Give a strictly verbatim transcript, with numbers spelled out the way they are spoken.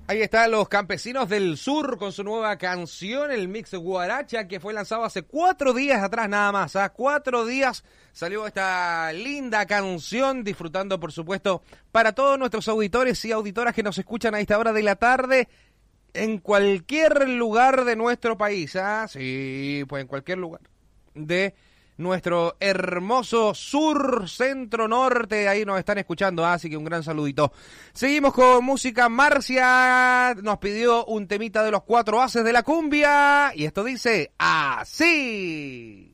Ahí están los Campesinos del Sur con su nueva canción, el Mix Guaracha, que fue lanzado hace cuatro días atrás nada más. ¿eh? Cuatro días salió esta linda canción, disfrutando, por supuesto, para todos nuestros auditores y auditoras que nos escuchan a esta hora de la tarde en cualquier lugar de nuestro país. ¿eh? Sí, pues en cualquier lugar de nuestro hermoso sur, centro, norte, ahí nos están escuchando, así que un gran saludito. Seguimos con música. Marcia nos pidió un temita de los cuatro haces de la cumbia, y esto dice así.